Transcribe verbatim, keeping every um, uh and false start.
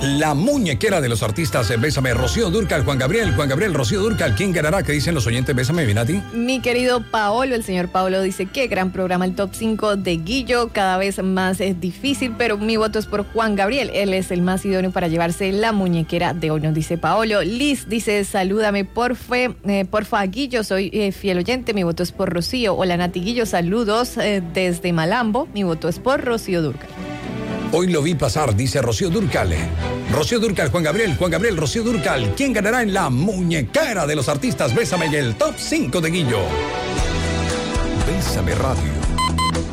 la muñequera de los artistas. Bésame, Rocío Dúrcal, Juan Gabriel, Juan Gabriel, Rocío Dúrcal. ¿Quién ganará? ¿Qué dicen los oyentes? Bésame, Vinati. Mi querido Paolo, el señor Paolo dice, qué gran programa, el top cinco de Guillo, cada vez más es difícil, pero mi voto es por Juan Gabriel, él es el más idóneo para llevarse la muñequera de hoy, nos dice Paolo. Liz dice, salúdame porfa, eh, porfa Guillo, soy eh, fiel oyente, mi voto es por Rocío. Hola Nati Guillo, saludos eh, desde Malambo, mi voto es por Rocío Dúrcal. Hoy lo vi pasar, dice Rocío Dúrcal. Rocío Dúrcal, Juan Gabriel, Juan Gabriel, Rocío Dúrcal. ¿Quién ganará en la muñequera de los artistas? Bésame, en el top cinco de Guillo. Bésame Radio.